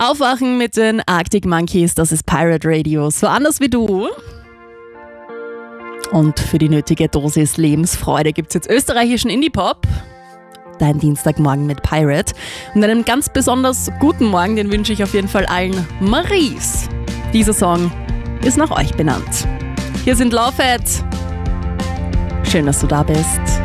Aufwachen mit den Arctic Monkeys, das ist Pirate Radio. So anders wie du. Und für die nötige Dosis Lebensfreude gibt es jetzt österreichischen Indie-Pop. Dein Dienstagmorgen mit Pirate. Und einen ganz besonders guten Morgen, den wünsche ich auf jeden Fall allen Maries. Dieser Song ist nach euch benannt. Hier sind Love It. Schön, dass du da bist.